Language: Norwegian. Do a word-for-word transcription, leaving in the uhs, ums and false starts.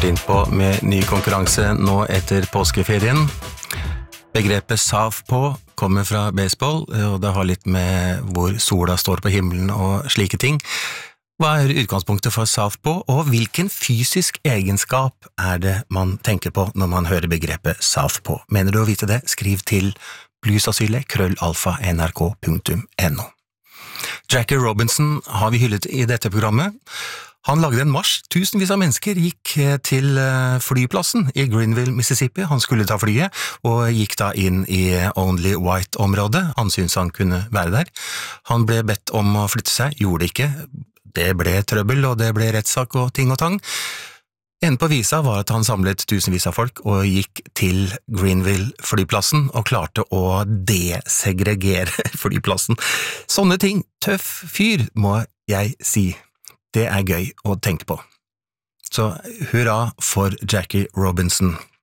fint på med ny konkurranse nå etter påskeferien. Begrepet Southpaw kommer fra baseball, og det har litt med hvor sola står på himmelen og slike ting. Hva er utgangspunktet for Southpaw, og hvilken fysisk egenskap er det man tenker på når man hører begrepet Southpaw? Mener du å vite det? Skriv til bluesasylet krøllalfa nrk punktum no. Jackie Robinson har vi hyllet i dette programmet. Han lagde en marsj, tusenvis av mennesker gikk til flyplassen i Greenville, Mississippi. Han skulle ta flyet, og gikk da inn i Only White-området. Han syntes han kunne være der. Han ble bedt om å flytte seg, gjorde det ikke. Det ble trøbbel, og det ble rettssak og ting og tang. Enden på visa var at han samlet tusenvis av folk og gikk til Greenville-flyplassen og klarte å desegregere flyplassen. Sånne ting, tøff fyr, må jeg si. Det er gøy å tenke på. Så hurra for Jackie Robinson.